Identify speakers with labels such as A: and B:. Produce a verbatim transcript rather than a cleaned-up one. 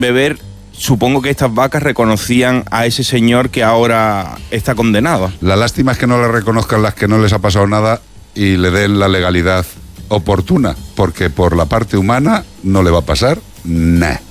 A: beber, supongo que estas vacas reconocían a ese señor que ahora está condenado.
B: La lástima es que no le reconozcan las que no les ha pasado nada y le den la legalidad oportuna, porque por la parte humana no le va a pasar nada.